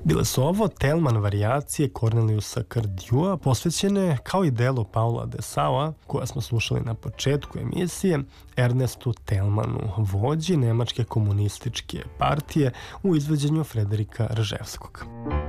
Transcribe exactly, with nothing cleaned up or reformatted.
Bile su ovo Telman varijacije Corneliusa Cardua, posvećene kao i delo Paula Dessaua, koja smo slušali na početku emisije, Ernestu Telmanu, vođi Nemačke komunističke partije u izvođenju Frederika Rževskog.